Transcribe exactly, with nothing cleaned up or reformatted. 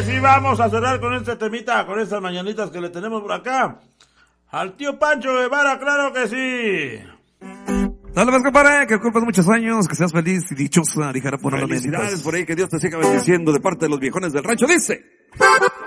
que sí, vamos a cerrar con este temita, con estas mañanitas que le tenemos por acá. Al tío Pancho Guevara, claro que sí. Dale más, compadre, que cumplas muchos años, que seas feliz y dichosa, dijera por las Felicidades por ahí, que Dios te siga bendiciendo de parte de los viejones del rancho, dice.